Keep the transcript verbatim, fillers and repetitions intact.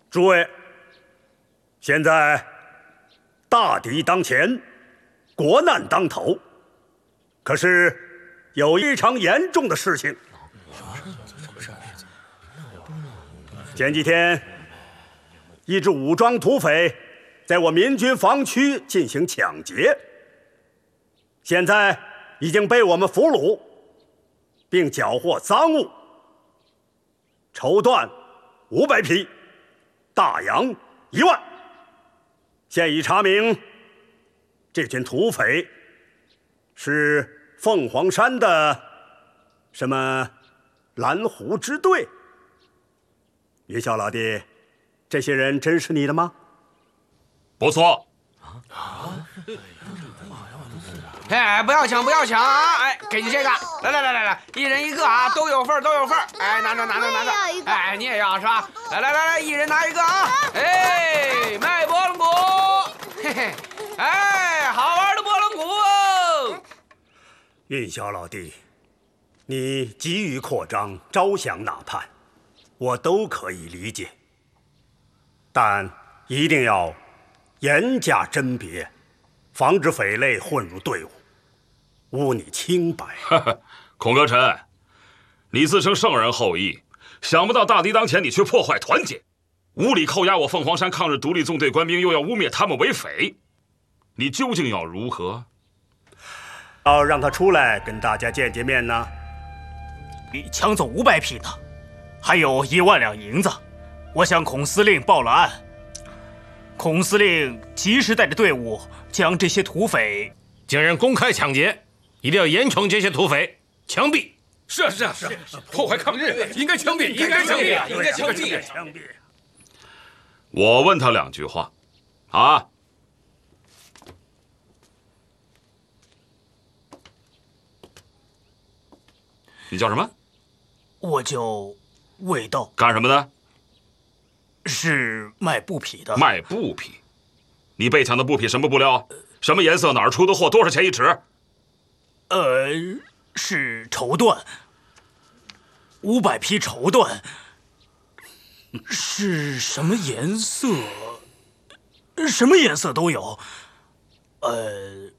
诸位，现在大敌当前，国难当头，可是有一场严重的事情。前几天，一支武装土匪在我民军防区进行抢劫，现在已经被我们俘虏，并缴获赃物，绸缎五百匹，大洋一万。现已查明，这群土匪是凤凰山的什么蓝湖支队。云霄老弟，这些人真是你的吗？ 不错。 哎，不要抢，不要抢啊！哎，给你这个，来来来来来，一人一个啊，都有份都有份。哎，拿着拿着拿着，哎，你也要是吧？来来来来，一人拿一个啊！哎，卖波棱鼓，嘿嘿，哎，好玩的波棱鼓哦！ 云霄老弟，你急于扩张，招降纳叛，我都可以理解，但一定要严加甄别，防止匪类混入队伍，污你清白。 孔歌臣，你自称圣人后裔，想不到大敌当前，你却破坏团结，无理扣押我凤凰山抗日独立纵队官兵，又要污蔑他们为匪，你究竟要如何？ 要让他出来跟大家见见面呢？ 你抢走五百匹呢，还有一万两银子，我向孔司令报了案。孔司令及时带着队伍将这些土匪， 竟然公开抢劫，一定要严惩这些土匪，枪毙！ 是啊是啊是啊，破坏抗日，应该枪毙，应该枪毙，应该枪毙， 枪毙！ 我问他两句话，啊，你叫什么？ 我叫魏道。 干什么的？ 是卖布匹的。 卖布匹？你被抢的布匹什么布料？什么颜色？哪儿出的货？多少钱一尺？ 呃，是绸缎，五百匹绸缎。是什么颜色？什么颜色都有。呃，